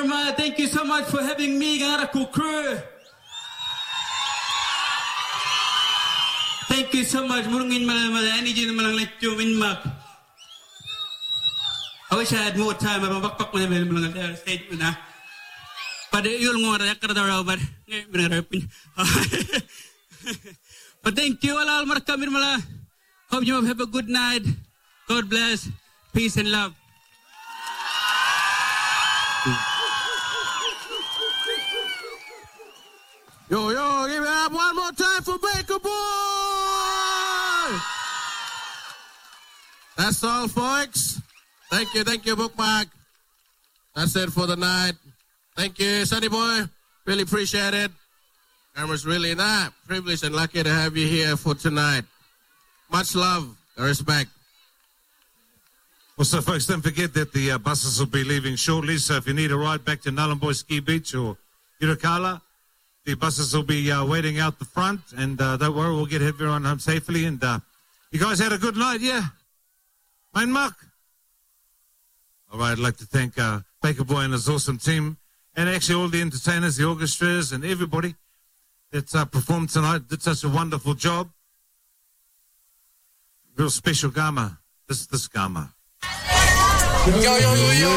Karma, thank you so much for having me, Garaku crew. Thank you so much. Murungin malani jin malang lecture minmak. I wish I had more time. I'm back malang there stage na. But you'll go to the but thank you all markamir mala. Hope you have a good night. God bless. Peace and love. Yo, give it up one more time for Baker Boy! That's all, folks. Thank you, Bookmark. That's it for the night. Thank you, Sunny Boy. Really appreciate it. I was really not privileged and lucky to have you here for tonight. Much love and respect. Also, folks, don't forget that the buses will be leaving shortly, so if you need a ride back to Nhlalemboi Ski Beach or Irukala, the buses will be waiting out the front, and don't worry, we'll get everyone home safely. And you guys had a good night, yeah? Mein Mark? All right, I'd like to thank Baker Boy and his awesome team, and actually all the entertainers, the orchestras, and everybody that performed tonight. Did such a wonderful job. Real special Gama. This Gama. Yo.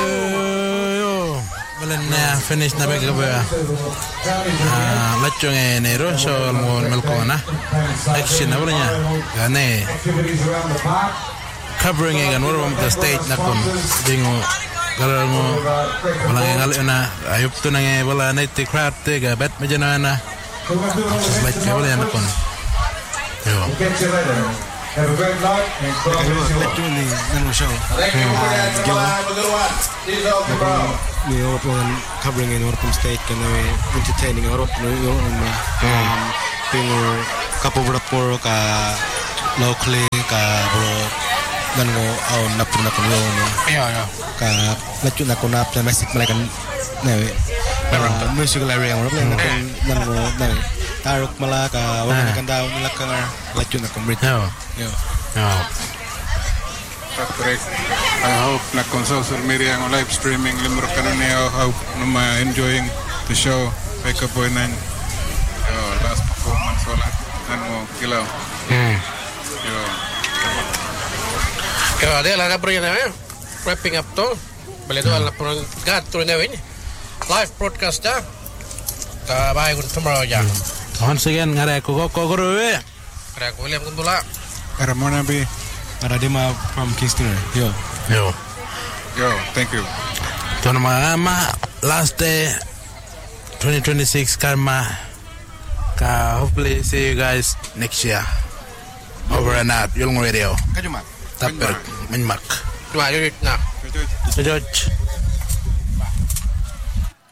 Wala finish na Baker Boy. Let's enero so Melkona. Action na wala niya. Gane. Covering again one of the stage na kon dingo kalau mo wala ngal na ayup to na wala na ti crowd te ga bet medyo na just like wala na kon yo have a great night and we are covering in our state and entertaining our being couple of ka locally ka bro dan mo napuna ko yo ka lacu na ko nap na message malakan na musical area mo plan dan mo dan tarok malaka wala kan daw nila ka lacu na ko yo correct. I hope na kon social media ang live streaming limro kanani I hope no ma enjoying the show Baker Boy 9 last performance wala dan mo kilaw Dia lah kabarnya wrapping up tu. Boleh tu lah program tu ni live broadcast dah. Bye tomorrow ya. Once again ngare ko guru we. Ngare ko William Kuntula. Ramona B. Aradima from Kingston. Yo, thank you. Tuan mama last day 2026 Karma. Hopefully see you guys next year. Over and out. Yulong Radio. Kajumat. Tapper, Minmak. Dua, George.